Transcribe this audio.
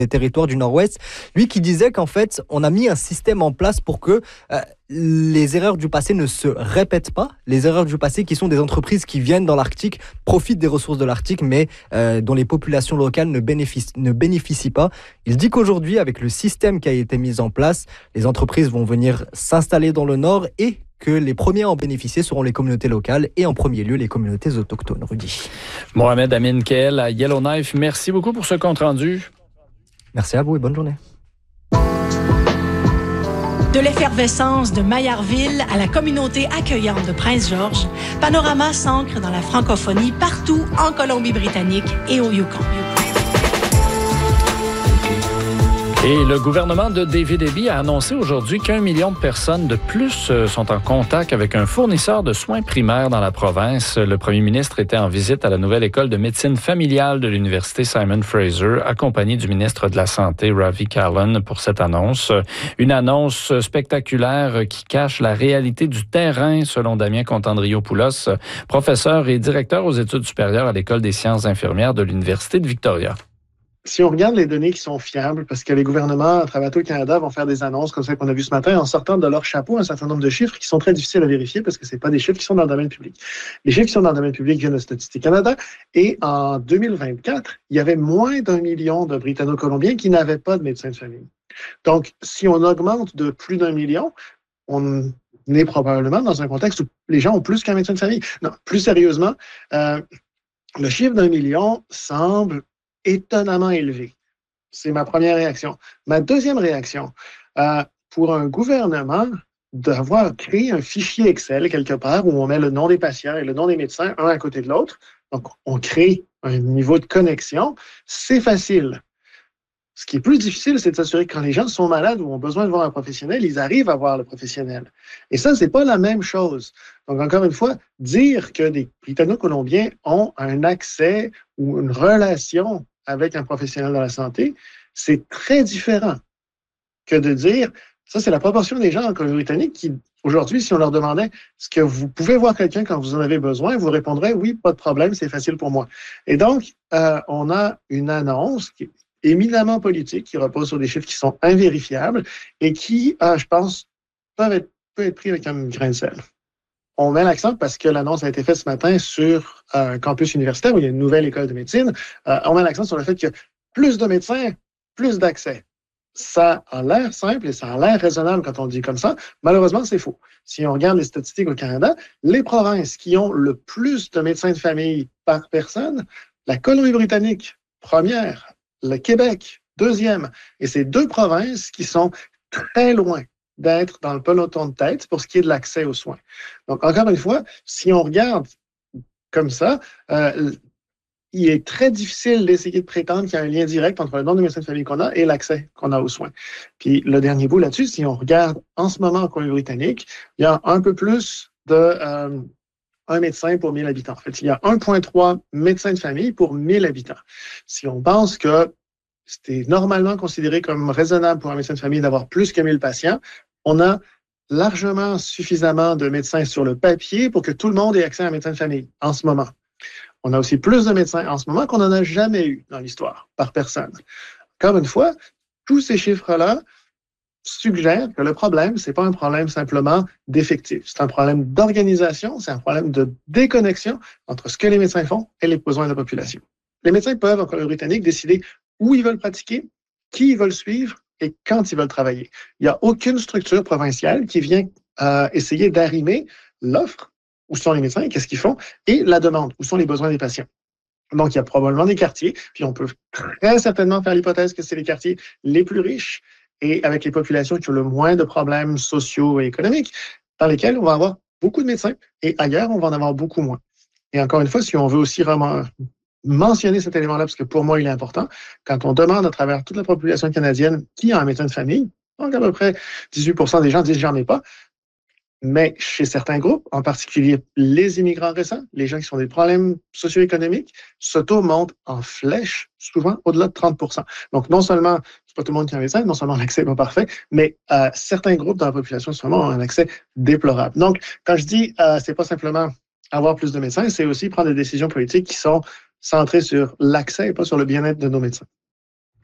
des territoires du Nord-Ouest, lui qui disait qu'en fait, on a mis un système en place pour que les erreurs du passé ne se répètent pas. Les erreurs du passé qui sont des entreprises qui viennent dans l'Arctique, profitent des ressources de l'Arctique, mais dont les populations locales ne bénéficient pas. Il dit qu'aujourd'hui, avec le système qui a été mis en place, les entreprises vont venir s'installer dans le Nord et que les premiers à en bénéficier seront les communautés locales et en premier lieu les communautés autochtones. Rudy. Mohamed Amin Keel à Yellowknife, merci beaucoup pour ce compte-rendu. Merci à vous et bonne journée. De l'effervescence de Maillardville à la communauté accueillante de Prince-Georges, Panorama s'ancre dans la francophonie partout en Colombie-Britannique et au Yukon. Et le gouvernement de David Eby a annoncé aujourd'hui qu'1 million de personnes de plus sont en contact avec un fournisseur de soins primaires dans la province. Le premier ministre était en visite à la nouvelle école de médecine familiale de l'université Simon Fraser, accompagné du ministre de la Santé, Ravi Kahlon, pour cette annonce. Une annonce spectaculaire qui cache la réalité du terrain, selon Damien Contandrio-Poulos, professeur et directeur aux études supérieures à l'École des sciences infirmières de l'Université de Victoria. Si on regarde les données qui sont fiables, parce que les gouvernements à travers tout le Canada vont faire des annonces comme celle qu'on a vues ce matin en sortant de leur chapeau un certain nombre de chiffres qui sont très difficiles à vérifier parce que c'est pas des chiffres qui sont dans le domaine public. Les chiffres qui sont dans le domaine public viennent de Statistique Canada et en 2024, il y avait moins d'1 million de Britanno-Colombiens qui n'avaient pas de médecin de famille. Donc, si on augmente de plus d'1 million, on est probablement dans un contexte où les gens ont plus qu'un médecin de famille. Non, plus sérieusement, le chiffre d'1 million semble étonnamment élevé. C'est ma première réaction. Ma deuxième réaction, pour un gouvernement d'avoir créé un fichier Excel quelque part où on met le nom des patients et le nom des médecins un à côté de l'autre, donc on crée un niveau de connexion, c'est facile. Ce qui est plus difficile, c'est de s'assurer que quand les gens sont malades ou ont besoin de voir un professionnel, ils arrivent à voir le professionnel. Et ça, c'est pas la même chose. Donc, encore une fois, dire que des Britanno-Colombiens ont un accès ou une relation avec un professionnel de la santé, c'est très différent que de dire, ça c'est la proportion des gens en Colombie-Britannique qui, aujourd'hui, si on leur demandait est-ce que vous pouvez voir quelqu'un quand vous en avez besoin, vous répondrez oui, pas de problème, c'est facile pour moi. Et donc, on a une annonce qui est éminemment politique, qui repose sur des chiffres qui sont invérifiables et qui, je pense, peut être pris avec un grain de sel. On met l'accent parce que l'annonce a été faite ce matin sur un campus universitaire où il y a une nouvelle école de médecine. On met l'accent sur le fait que plus de médecins, plus d'accès. Ça a l'air simple et ça a l'air raisonnable quand on le dit comme ça. Malheureusement, c'est faux. Si on regarde les statistiques au Canada, les provinces qui ont le plus de médecins de famille par personne, la Colombie-Britannique, première, le Québec, deuxième. Et c'est deux provinces qui sont très loin d'être dans le peloton de tête pour ce qui est de l'accès aux soins. Donc, encore une fois, si on regarde comme ça, il est très difficile d'essayer de prétendre qu'il y a un lien direct entre le nombre de médecins de famille qu'on a et l'accès qu'on a aux soins. Puis, le dernier bout là-dessus, si on regarde en ce moment en Colombie-Britannique, il y a un peu plus de un médecin pour 1000 habitants. En fait, il y a 1,3 médecins de famille pour 1000 habitants. Si on pense que c'était normalement considéré comme raisonnable pour un médecin de famille d'avoir plus que 1000 patients, on a largement suffisamment de médecins sur le papier pour que tout le monde ait accès à un médecin de famille en ce moment. On a aussi plus de médecins en ce moment qu'on n'en a jamais eu dans l'histoire, par personne. Encore une fois, tous ces chiffres-là suggèrent que le problème, c'est pas un problème simplement d'effectifs. C'est un problème d'organisation, c'est un problème de déconnexion entre ce que les médecins font et les besoins de la population. Les médecins peuvent, en Colombie-Britannique, décider où ils veulent pratiquer, qui ils veulent suivre et quand ils veulent travailler. Il n'y a aucune structure provinciale qui vient essayer d'arrimer l'offre, où sont les médecins, qu'est-ce qu'ils font, et la demande, où sont les besoins des patients. Donc, il y a probablement des quartiers, puis on peut très certainement faire l'hypothèse que c'est les quartiers les plus riches et avec les populations qui ont le moins de problèmes sociaux et économiques, dans lesquels on va avoir beaucoup de médecins, et ailleurs, on va en avoir beaucoup moins. Et encore une fois, si on veut aussi vraiment mentionner cet élément-là, parce que pour moi, il est important. Quand on demande à travers toute la population canadienne qui a un médecin de famille, donc à peu près 18% des gens disent « j'en ai pas », mais chez certains groupes, en particulier les immigrants récents, les gens qui ont des problèmes socio-économiques, ce taux monte en flèche, souvent au-delà de 30%. Donc non seulement, c'est pas tout le monde qui a un médecin, non seulement l'accès n'est pas parfait, mais certains groupes dans la population ont un accès déplorable. Donc, quand je dis c'est pas simplement avoir plus de médecins, c'est aussi prendre des décisions politiques qui sont centré sur l'accès et pas sur le bien-être de nos médecins.